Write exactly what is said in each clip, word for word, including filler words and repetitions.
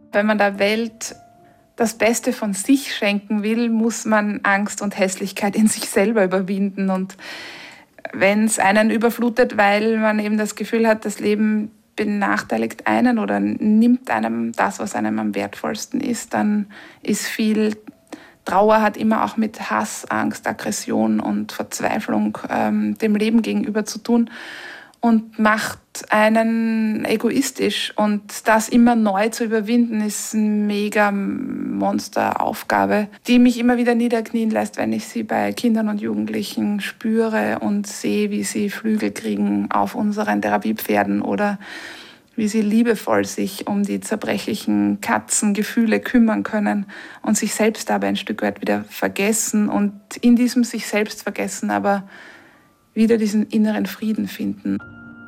Wenn man der Welt das Beste von sich schenken will, muss man Angst und Hässlichkeit in sich selber überwinden. Und wenn es einen überflutet, weil man eben das Gefühl hat, das Leben benachteiligt einen oder nimmt einem das, was einem am wertvollsten ist, dann ist viel Trauer hat immer auch mit Hass, Angst, Aggression und Verzweiflung ähm, dem Leben gegenüber zu tun und macht einen egoistisch. Und das immer neu zu überwinden, ist eine mega Monsteraufgabe, die mich immer wieder niederknien lässt, wenn ich sie bei Kindern und Jugendlichen spüre und sehe, wie sie Flügel kriegen auf unseren Therapiepferden oder wie sie liebevoll sich um die zerbrechlichen Katzengefühle kümmern können und sich selbst dabei ein Stück weit wieder vergessen und in diesem sich selbst vergessen, aber wieder diesen inneren Frieden finden.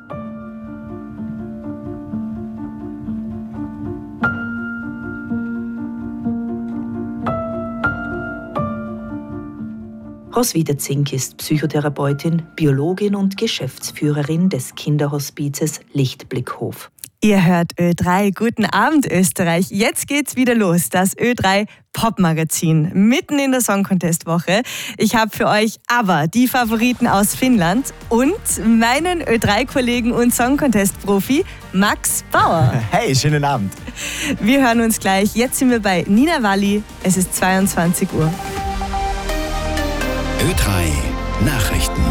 Roswitha Zink ist Psychotherapeutin, Biologin und Geschäftsführerin des Kinderhospizes Lichtblickhof. Ihr hört Ö drei. Guten Abend, Österreich. Jetzt geht's wieder los. Das Ö drei Popmagazin. Mitten in der Song Contest Woche. Ich habe für euch aber die Favoriten aus Finnland und meinen Ö drei Kollegen und Song Contest Profi Max Bauer. Hey, schönen Abend. Wir hören uns gleich. Jetzt sind wir bei Nina Walli. Es ist zweiundzwanzig Uhr. Ö drei Nachrichten.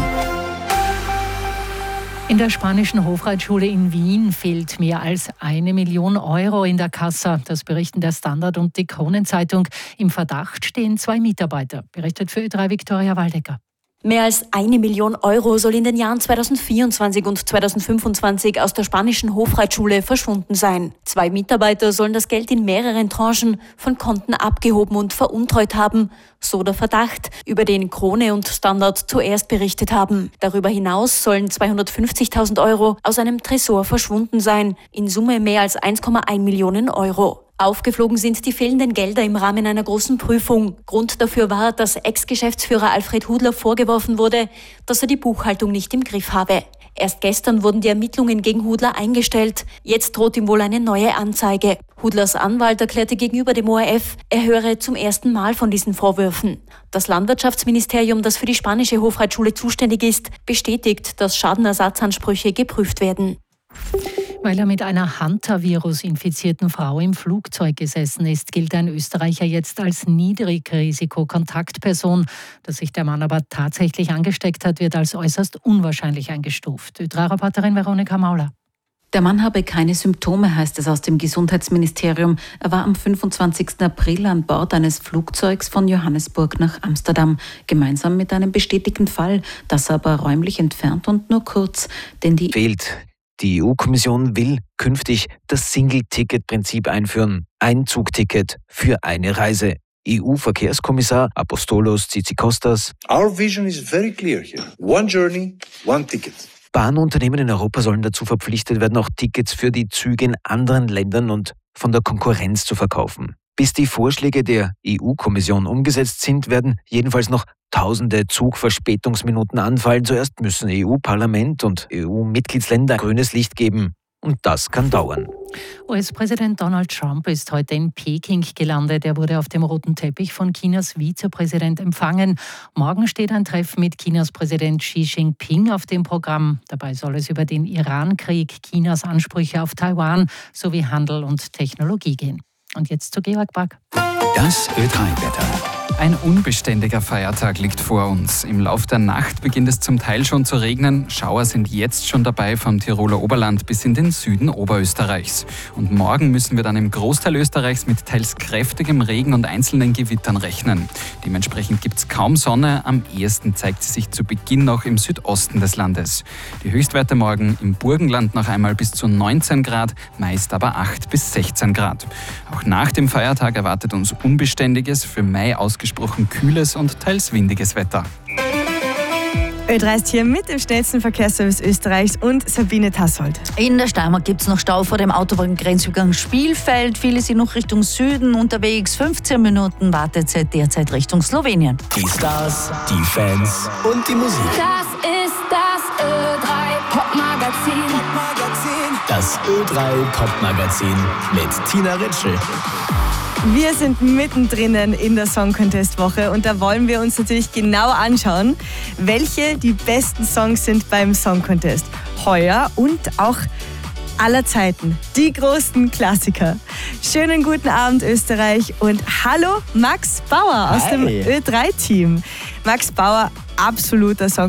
In der spanischen Hofreitschule in Wien fehlt mehr als eine Million Euro in der Kassa. Das berichten der Standard und die Kronenzeitung. Im Verdacht stehen zwei Mitarbeiter. Berichtet für Ö drei Viktoria Waldecker. Mehr als eine Million Euro soll in den Jahren zweitausendvierundzwanzig und zweitausendfünfundzwanzig aus der spanischen Hofreitschule verschwunden sein. Zwei Mitarbeiter sollen das Geld in mehreren Tranchen von Konten abgehoben und veruntreut haben, so der Verdacht, über den Krone und Standard zuerst berichtet haben. Darüber hinaus sollen zweihundertfünfzigtausend Euro aus einem Tresor verschwunden sein, in Summe mehr als eins Komma eins Millionen Euro. Aufgeflogen sind die fehlenden Gelder im Rahmen einer großen Prüfung. Grund dafür war, dass Ex-Geschäftsführer Alfred Hudler vorgeworfen wurde, dass er die Buchhaltung nicht im Griff habe. Erst gestern wurden die Ermittlungen gegen Hudler eingestellt. Jetzt droht ihm wohl eine neue Anzeige. Hudlers Anwalt erklärte gegenüber dem O R F, er höre zum ersten Mal von diesen Vorwürfen. Das Landwirtschaftsministerium, das für die spanische Hofreitschule zuständig ist, bestätigt, dass Schadenersatzansprüche geprüft werden. Weil er mit einer Hunter-Virus-infizierten Frau im Flugzeug gesessen ist, gilt ein Österreicher jetzt als Niedrigrisiko-Kontaktperson. Dass sich der Mann aber tatsächlich angesteckt hat, wird als äußerst unwahrscheinlich eingestuft. Ö drei Reporterin Veronika Mauler. Der Mann habe keine Symptome, heißt es aus dem Gesundheitsministerium. Er war am fünfundzwanzigsten April an Bord eines Flugzeugs von Johannesburg nach Amsterdam, gemeinsam mit einem bestätigten Fall, das aber räumlich entfernt und nur kurz, denn die fehlt. Die E U-Kommission will künftig das Single-Ticket-Prinzip einführen. Ein Zugticket für eine Reise. E U-Verkehrskommissar Apostolos Tzitzikostas. Our vision is very clear here. One journey, one ticket. Bahnunternehmen in Europa sollen dazu verpflichtet werden, auch Tickets für die Züge in anderen Ländern und von der Konkurrenz zu verkaufen. Bis die Vorschläge der E U-Kommission umgesetzt sind, werden jedenfalls noch tausende Zugverspätungsminuten anfallen. Zuerst müssen E U-Parlament und E U-Mitgliedsländer grünes Licht geben. Und das kann dauern. U S-Präsident Donald Trump ist heute in Peking gelandet. Er wurde auf dem roten Teppich von Chinas Vizepräsident empfangen. Morgen steht ein Treffen mit Chinas Präsident Xi Jinping auf dem Programm. Dabei soll es über den Iran-Krieg, Chinas Ansprüche auf Taiwan sowie Handel und Technologie gehen. Und jetzt zu Georg Back. Das Ö drei Wetter. Ein unbeständiger Feiertag liegt vor uns. Im Lauf der Nacht beginnt es zum Teil schon zu regnen. Schauer sind jetzt schon dabei vom Tiroler Oberland bis in den Süden Oberösterreichs. Und morgen müssen wir dann im Großteil Österreichs mit teils kräftigem Regen und einzelnen Gewittern rechnen. Dementsprechend gibt es kaum Sonne. Am ehesten zeigt sie sich zu Beginn noch im Südosten des Landes. Die Höchstwerte morgen im Burgenland noch einmal bis zu neunzehn Grad, meist aber acht bis sechzehn Grad. Auch nach dem Feiertag erwartet uns unbeständiges, für Mai ausgesprochen kühles und teils windiges Wetter. Ö drei ist hier mit dem schnellsten Verkehrsservice Österreichs und Sabine Tassold. In der Steiermark gibt es noch Stau vor dem Autobahngrenzübergang Spielfeld. Viele sind noch Richtung Süden unterwegs. fünfzehn Minuten Wartezeit derzeit Richtung Slowenien. Die Stars, die Fans und die Musik. Das ist das Ö drei Popmagazin. Das Das Ö drei Popmagazin mit Tina Ritschl. Wir sind mittendrin in der Song Contest Woche und da wollen wir uns natürlich genau anschauen, welche die besten Songs sind beim Song Contest heuer und auch aller Zeiten. Die großen Klassiker. Schönen guten Abend Österreich und hallo Max Bauer aus Hi. dem Ö drei Team. Max Bauer, absoluter Song